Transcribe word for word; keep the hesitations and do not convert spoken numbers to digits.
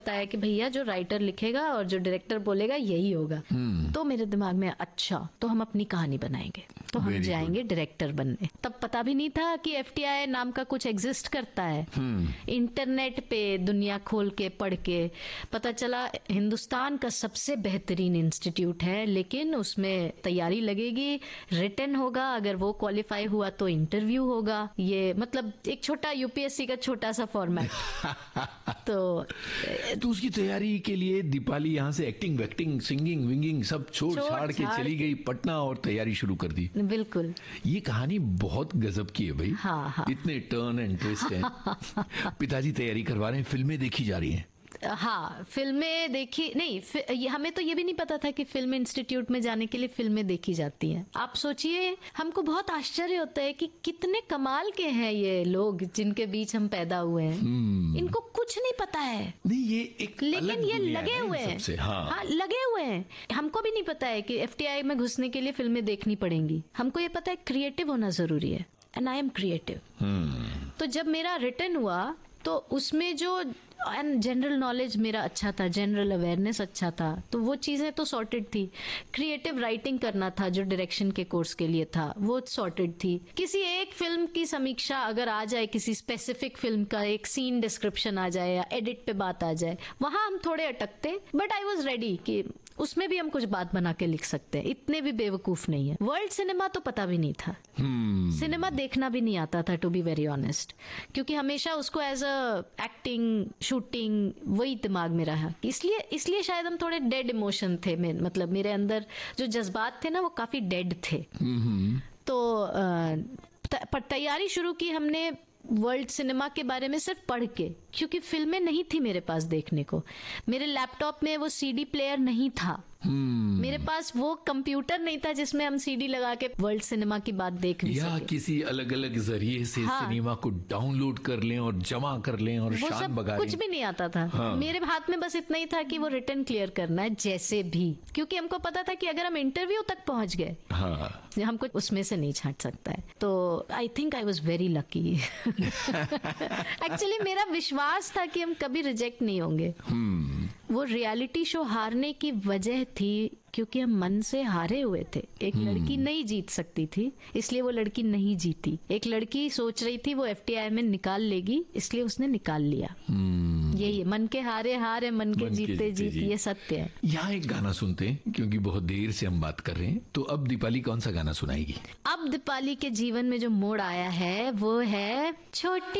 है कि भैया जो राइटर लिखेगा और जो डायरेक्टर बोलेगा यही होगा। तो मेरे दिमाग में अच्छा तो हम अपनी कहानी बनाएंगे, तो हम Very जाएंगे डायरेक्टर बनने। तब पता भी नहीं था कि एफटीआई नाम का कुछ एग्जिस्ट करता है। इंटरनेट पे दुनिया खोल के पढ़ के पता चला हिंदुस्तान का सबसे बेहतरीन इंस्टीट्यूट है, लेकिन उसमें तैयारी लगेगी, रिटन होगा, अगर वो क्वालिफाई हुआ तो इंटरव्यू होगा। ये मतलब एक छोटा यूपीएससी का छोटा सा फॉर्मेट। तो तो उसकी तैयारी के लिए दीपाली यहाँ से एक्टिंग वैक्टिंग सिंगिंग विंगिंग सब छोड़ छाड़ के चली गई पटना और तैयारी शुरू कर दी। बिल्कुल, ये कहानी बहुत गजब की है भाई। हाँ, हाँ। इतने टर्न एंड ट्विस्ट हैं। पिताजी तैयारी करवा रहे हैं, फिल्में देखी जा रही हैं। हाँ, फिल्में देखी नहीं, फि, ये, हमें तो ये भी नहीं पता था कि फिल्म इंस्टीट्यूट में जाने के लिए फिल्में देखी जाती हैं। आप सोचिए, हमको बहुत आश्चर्य होता है कि कितने कमाल के हैं ये लोग जिनके बीच हम पैदा हुए हैं। इनको कुछ नहीं पता है। नहीं, ये एक लेकिन अलग ये दुनिया लगे है हुए हैं। सबसे। हाँ। हाँ, लगे हुए हैं। हमको भी नहीं पता है कि एफटीआई में घुसने के लिए फिल्में देखनी पड़ेंगी। हमको ये पता है क्रिएटिव होना जरूरी है, एंड आई एम क्रिएटिव। तो जब मेरा रिटर्न हुआ तो उसमें जो एंड जनरल नॉलेज मेरा अच्छा था, जनरल अवेयरनेस अच्छा था, तो वो चीजें तो सॉर्टेड थी। क्रिएटिव राइटिंग करना था जो डायरेक्शन के कोर्स के लिए था, वो सॉर्टेड थी। किसी एक फिल्म की समीक्षा अगर आ जाए, किसी स्पेसिफिक फिल्म का एक सीन डिस्क्रिप्शन आ जाए या एडिट पे बात आ जाए, वहां हम थोड़े अटकते, बट आई वॉज रेडी कि उसमें भी हम कुछ बात बना के लिख सकते हैं। इतने भी बेवकूफ नहीं है। वर्ल्ड सिनेमा तो पता भी नहीं था। hmm. सिनेमा देखना भी नहीं आता था, टू बी वेरी ऑनेस्ट, क्योंकि हमेशा उसको एज अ एक्टिंग शूटिंग वही दिमाग में रहा। इसलिए इसलिए शायद हम थोड़े डेड इमोशन थे। मैं, मतलब मेरे अंदर जो जज्बात थे ना वो काफी डेड थे। hmm. तो पर तैयारी शुरू की हमने वर्ल्ड सिनेमा के बारे में सिर्फ पढ़ के, क्योंकि फिल्में नहीं थी मेरे पास देखने को। मेरे लैपटॉप में वो सीडी प्लेयर नहीं था। hmm. मेरे पास वो कंप्यूटर नहीं था जिसमें हम सीडी लगा के वर्ल्ड सिनेमा की बात देख नहीं या सके। किसी अलग अलग जरिए से हाँ. सिनेमा को डाउनलोड कर लें और जमा कर लें और वो शान सब बगा कुछ भी नहीं आता था। हाँ. मेरे हाथ में बस इतना ही था कि वो रिटर्न क्लियर करना है जैसे भी, क्योंकि हमको पता था कि अगर हम इंटरव्यू तक पहुंच गए हाँ. हमको उसमें से नहीं छांट सकता है। तो I think I was very lucky. Actually मेरा विश्वास था कि हम कभी रिजेक्ट नहीं होंगे। hmm. वो रियलिटी शो हारने की वजह थी क्योंकि हम मन से हारे हुए थे। एक hmm. लड़की नहीं जीत सकती थी, इसलिए वो लड़की नहीं जीती। एक लड़की सोच रही थी वो एफटीआई में निकाल लेगी, इसलिए उसने निकाल लिया। hmm. यही है, मन के हारे हार है, मन के मन जीते के जीत, ये सत्य है। यहाँ एक गाना सुनते हैं क्योंकि बहुत देर से हम बात कर रहे हैं। तो अब दीपाली कौन सा गाना सुनाएगी? अब दीपाली के जीवन में जो मोड़ आया है वो है छोटी